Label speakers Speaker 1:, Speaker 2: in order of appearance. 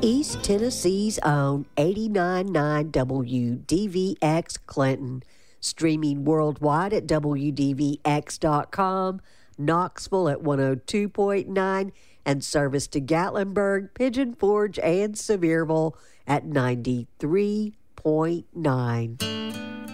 Speaker 1: East Tennessee's own 89.9 WDVX Clinton, streaming worldwide at WDVX.com, Knoxville at 102.9, and service to Gatlinburg, Pigeon Forge, and Sevierville at 93.9.